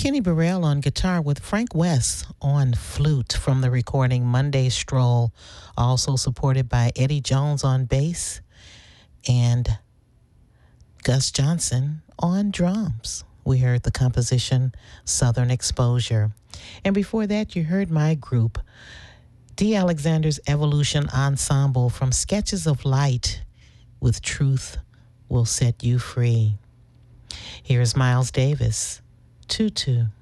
Kenny Burrell on guitar with Frank West on flute from the recording Monday Stroll, also supported by Eddie Jones on bass and Gus Johnson on drums. We heard the composition Southern Exposure. And before that, you heard my group, D. Alexander's Evolution Ensemble from Sketches of Light with Truth Will Set You Free. Here's Miles Davis, Tutu.